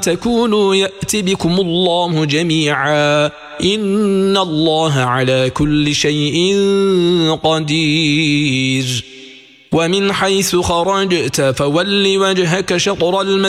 تكونوا يأت بكم الله جميعا إن الله على كل شيء قدير ومن حيث خرجت فول وجهك شطر المسجد